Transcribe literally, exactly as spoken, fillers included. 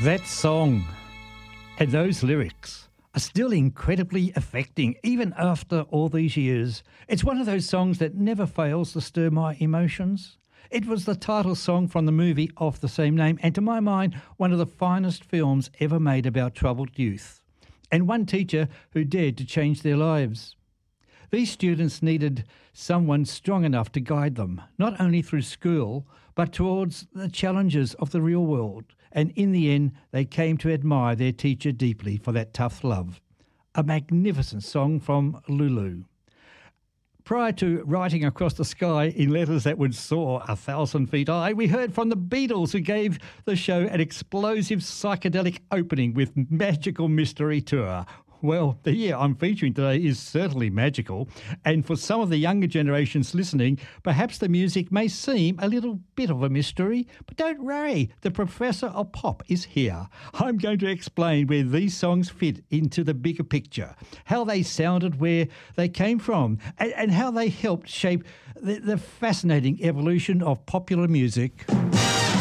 That song and those lyrics are still incredibly affecting, even after all these years. It's one of those songs that never fails to stir my emotions. It was the title song from the movie of the same name, and to my mind, one of the finest films ever made about troubled youth, and one teacher who dared to change their lives. These students needed someone strong enough to guide them, not only through school, but towards the challenges of the real world. And in the end, they came to admire their teacher deeply for that tough love. A magnificent song from Lulu. Prior to writing across the sky in letters that would soar a thousand feet high, we heard from the Beatles, who gave the show an explosive psychedelic opening with Magical Mystery Tour. Well, the year I'm featuring today is certainly magical, and for some of the younger generations listening, perhaps the music may seem a little bit of a mystery, but don't worry, the Professor of Pop is here. I'm going to explain where these songs fit into the bigger picture, how they sounded, where they came from, and, and how they helped shape the, the fascinating evolution of popular music.